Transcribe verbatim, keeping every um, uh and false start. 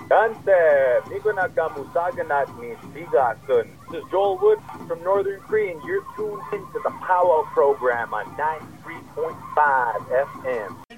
Gante, Miko Nakamusaganat ni Sigasun. This is Joel Wood from Northern Cree, and you're tuned into the Powwow program on ninety-three point five F M.